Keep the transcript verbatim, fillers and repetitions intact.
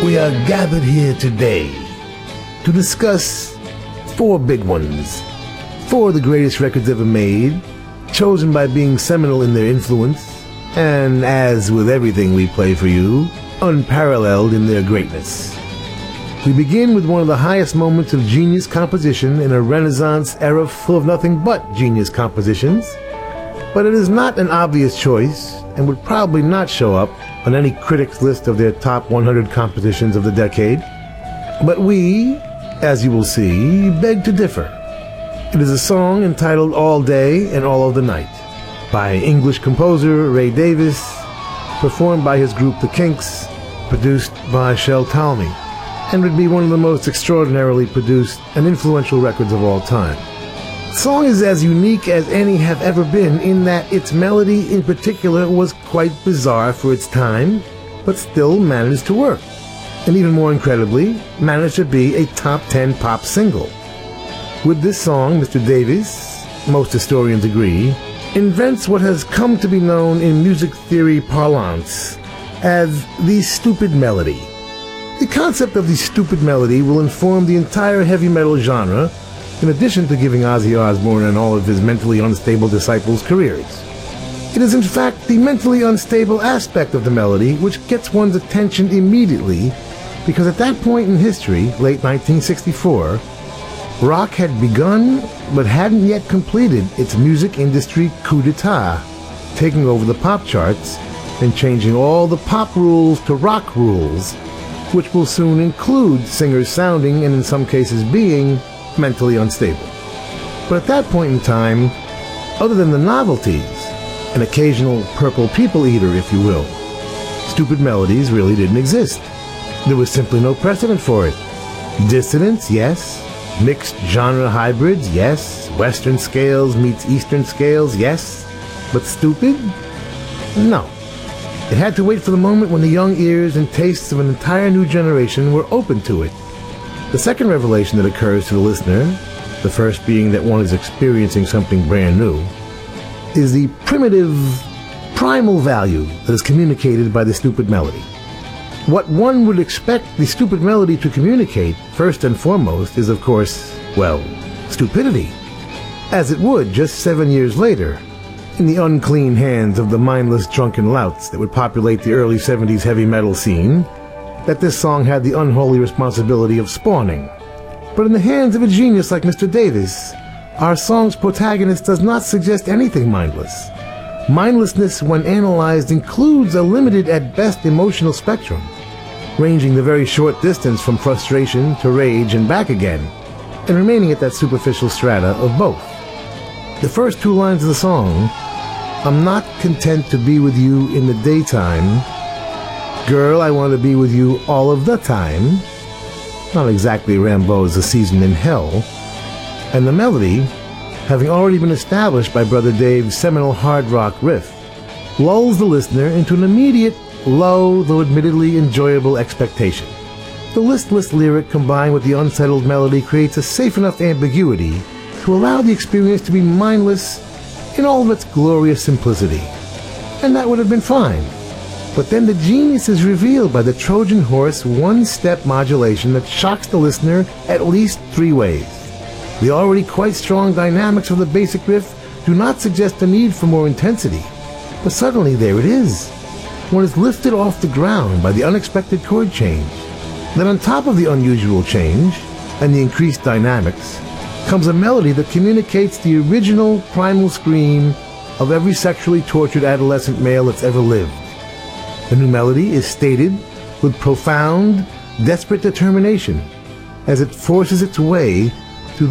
We are gathered here today to discuss four big ones, four of the greatest records ever made, chosen by being seminal in their influence, and as with everything we play for you, unparalleled in their greatness. We begin with one of the highest moments of genius composition in a Renaissance era full of nothing but genius compositions, but it is not an obvious choice and would probably not show up on any critic's list of their top one hundred compositions of the decade. But we, as you will see, beg to differ. It is a song entitled All Day and All of the Night by English composer Ray Davies, performed by his group The Kinks, produced by Shel Talmy, and would be one of the most extraordinarily produced and influential records of all time. The song is as unique as any have ever been in that its melody in particular was quite bizarre for its time, but still managed to work, and even more incredibly, managed to be a top ten pop single. With this song, Mister Davies, most historians agree, invents what has come to be known in music theory parlance as the stupid melody. The concept of the stupid melody will inform the entire heavy metal genre, in addition to giving Ozzy Osbourne and all of his mentally unstable disciples careers. It is in fact the mentally unstable aspect of the melody which gets one's attention immediately, because at that point in history, late nineteen sixty-four, rock had begun but hadn't yet completed its music industry coup d'etat, taking over the pop charts and changing all the pop rules to rock rules, which will soon include singers sounding, and in some cases being, mentally unstable. But at that point in time, other than the novelties, an occasional purple people eater, if you will, stupid melodies really didn't exist. There was simply no precedent for it. Dissonance, yes. Mixed genre hybrids, yes. Western scales meets Eastern scales, yes. But stupid? No. It had to wait for the moment when the young ears and tastes of an entire new generation were open to it. The second revelation that occurs to the listener, the first being that one is experiencing something brand new, is the primitive, primal value that is communicated by the stupid melody. What one would expect the stupid melody to communicate, first and foremost, is of course, well, stupidity. As it would just seven years later, in the unclean hands of the mindless drunken louts that would populate the early seventies heavy metal scene, that this song had the unholy responsibility of spawning. But in the hands of a genius like Mister Davies, our song's protagonist does not suggest anything mindless. Mindlessness, when analyzed, includes a limited at best emotional spectrum, ranging the very short distance from frustration to rage and back again, and remaining at that superficial strata of both. The first two lines of the song, "I'm not content to be with you in the daytime. Girl, I want to be with you all of the time." Not exactly Rimbaud's A Season in Hell. And the melody, having already been established by Brother Dave's seminal hard rock riff, lulls the listener into an immediate, low, though admittedly enjoyable expectation. The listless lyric combined with the unsettled melody creates a safe enough ambiguity to allow the experience to be mindless in all of its glorious simplicity. And that would have been fine. But then the genius is revealed by the Trojan horse one-step modulation that shocks the listener at least three ways. The already quite strong dynamics of the basic riff do not suggest the need for more intensity. But suddenly there it is. One is lifted off the ground by the unexpected chord change. Then on top of the unusual change and the increased dynamics, comes a melody that communicates the original primal scream of every sexually tortured adolescent male that's ever lived. The new melody is stated with profound, desperate determination as it forces its way